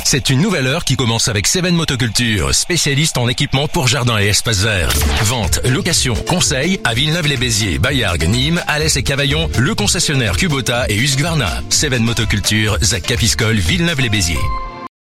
C'est une nouvelle heure qui commence avec Seven Motoculture, spécialiste en équipement pour jardin et espaces verts. Vente, location, conseil à Villeneuve-les-Béziers, Bayargues, Nîmes, Alès et Cavaillon, le concessionnaire Kubota et Husqvarna. Seven Motoculture, Zac Capiscol, Villeneuve-les-Béziers.